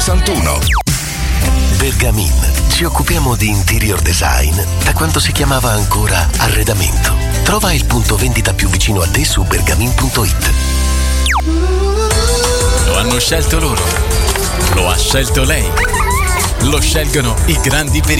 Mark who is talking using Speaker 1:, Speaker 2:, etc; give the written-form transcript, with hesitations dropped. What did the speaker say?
Speaker 1: 61.
Speaker 2: Bergamin. Ci occupiamo di interior design da quando si chiamava ancora arredamento. Trova il punto vendita più vicino a te su bergamin.it.
Speaker 3: Lo hanno scelto loro. Lo ha scelto lei. Lo scelgono i grandi